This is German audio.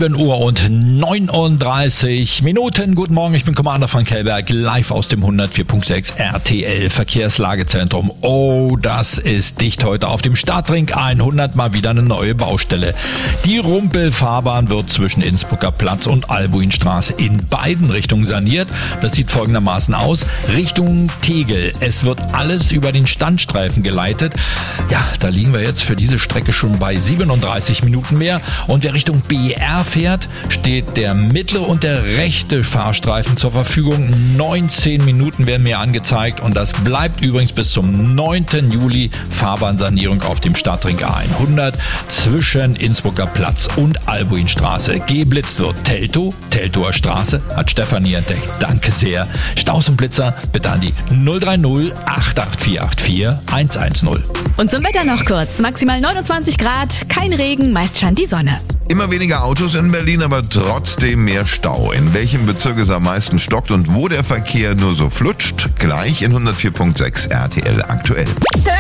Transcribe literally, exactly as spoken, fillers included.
sieben Uhr und neununddreißig Minuten. Guten Morgen, ich bin Commander Frank Hellberg, live aus dem hundertvier Punkt sechs R T L Verkehrslagezentrum. Oh, das ist dicht heute. Auf dem Stadtring hundert mal wieder eine neue Baustelle. Die Rumpelfahrbahn wird zwischen Innsbrucker Platz und Albuinstraße in beiden Richtungen saniert. Das sieht folgendermaßen aus. Richtung Tegel. Es wird alles über den Standstreifen geleitet. Ja, da liegen wir jetzt für diese Strecke schon bei siebenunddreißig Minuten mehr. Und wer Richtung B R fährt, steht der mittlere und der rechte Fahrstreifen zur Verfügung. neunzehn Minuten werden mir angezeigt und das bleibt übrigens bis zum neunten Juli. Fahrbahnsanierung auf dem Stadtring A hundert zwischen Innsbrucker Platz und Albuinstraße. Geblitzt wird Teltow, Teltower Straße, hat Stefanie entdeckt. Danke sehr. Staus und Blitzer bitte an die null drei null acht acht vier acht vier eins eins null. Und zum Wetter noch kurz. Maximal neunundzwanzig Grad, kein Regen, meist scheint die Sonne. Immer weniger Autos in Berlin, aber trotzdem mehr Stau. In welchem Bezirk es am meisten stockt und wo der Verkehr nur so flutscht? Gleich in hundertvier Punkt sechs R T L aktuell.